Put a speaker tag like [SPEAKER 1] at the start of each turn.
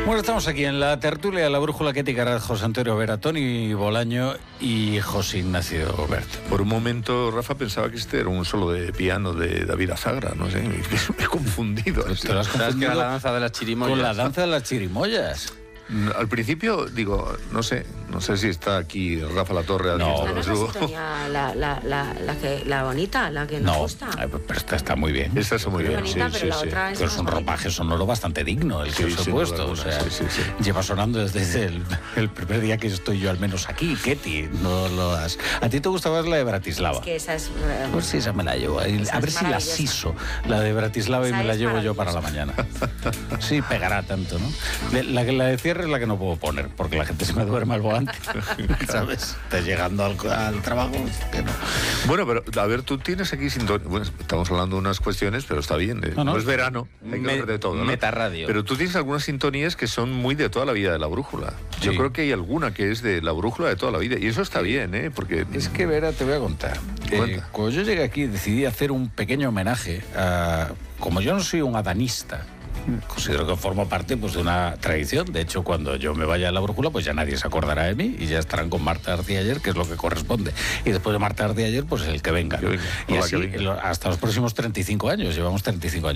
[SPEAKER 1] Bueno, estamos aquí en la tertulia de la brújula que etiquetará José Antonio Vera, Toni Bolaño y José Ignacio Bert.
[SPEAKER 2] Por un momento, Rafa, pensaba que este era un solo de piano de David Azagra, no sé, me he confundido.
[SPEAKER 1] Te lo has confundido
[SPEAKER 3] con la danza de las chirimoyas.
[SPEAKER 1] Con la danza de las chirimoyas.
[SPEAKER 2] Al principio, digo, no sé si está aquí Rafa Latorre.
[SPEAKER 1] No.
[SPEAKER 4] ¿No es la sintonía, la bonita, la que nos gusta?
[SPEAKER 1] Pero esta está muy bien.
[SPEAKER 2] Esta está muy bien,
[SPEAKER 4] bonita, pero la otra
[SPEAKER 1] Pero es un ropaje sonoro bastante digno el que os he puesto. O sea,
[SPEAKER 2] sí.
[SPEAKER 1] lleva sonando desde el primer día que estoy yo al menos aquí, Ketty. No lo has... ¿A ti te gusta más la de Bratislava?
[SPEAKER 4] Es que esa es...
[SPEAKER 1] Pues sí, esa me la llevo. A ver si la siso, la de Bratislava, y me la llevo yo para la mañana. Sí, pegará tanto, ¿no? La de cierre es la que no puedo poner, porque la gente se me duerme al volante. ¿Sabes? Estás llegando al trabajo. Que no.
[SPEAKER 2] Bueno, pero a ver, tú tienes aquí sintonía. Bueno, estamos hablando de unas cuestiones, pero está bien. No es verano, hay que hablar de todo, ¿no?
[SPEAKER 3] Metarradio.
[SPEAKER 2] Pero tú tienes algunas sintonías que son muy de toda la vida de la brújula. Yo creo que hay alguna que es de la brújula de toda la vida. Y eso está bien, ¿eh? Porque...
[SPEAKER 1] Es que, Vera, te voy a contar. Cuando yo llegué aquí decidí hacer un pequeño homenaje a... Como yo no soy un adanista, considero que formo parte, pues, de una tradición. De hecho, cuando yo me vaya a la brújula, pues ya nadie se acordará de mí y ya estarán con Marta García Ayer, que es lo que corresponde. Y después de Marta García Ayer, pues el que venga. Y así hasta los próximos 35 años. Llevamos 35 años.